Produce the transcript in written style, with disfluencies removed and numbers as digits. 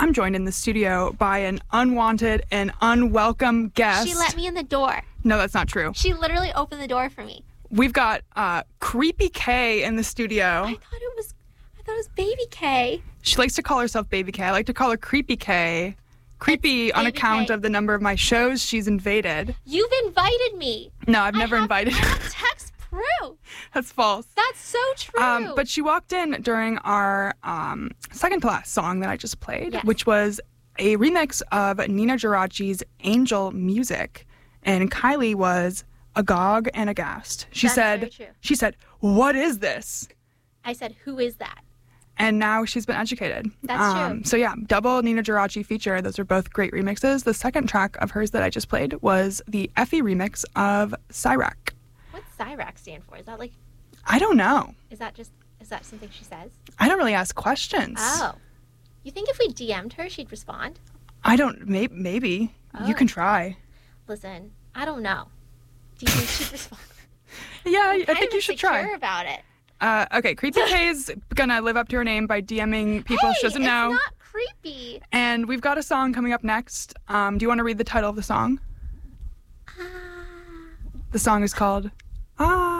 I'm joined in the studio by an unwanted and unwelcome guest. She let me in the door. No, that's not true. She literally opened the door for me. We've got Creepy K in the studio. I thought it was Baby K. She likes to call herself Baby K. I like to call her Creepy K. Creepy on Baby account K. of the number of my shows she's invaded. You've invited me. No, I've never invited I her. have text proof. That's false. That's so true. But she walked in during our second to last song that I just played, Yes. which was a remix of Nina Geraci's Angel Music. And Kylie was agog and aghast. She That's said, very true. She said, "What is this?" I said, who is that? And now she's been educated. That's true. So yeah, double Nina Geraci feature. Those are both great remixes. The second track of hers that I just played was the Effie remix of Cyrac. What's Cyrac stand for? Is that I don't know. is that something she says? I don't really ask questions. Oh. You think if we DM'd her, she'd respond? I don't, maybe. You Oh. can try. Listen, I don't know. Do you think she'd respond? Yeah, I Kind think of you should insecure try. about it. Okay, Creepy K is gonna live up to her name by DMing people she doesn't know. It's not creepy. And we've got a song coming up next. Do you want to read the title of the song? The song is called